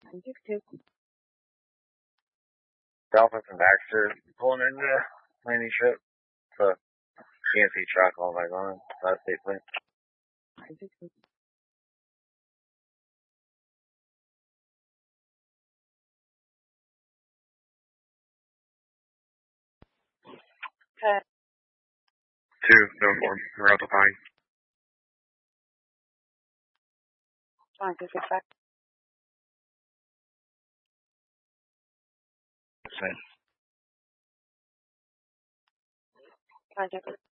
Dolphins and Baxter pulling in the landing strip. The CNC truck all the way on South State Point. Okay. 2, no, we're out to find. 165. Same. 165.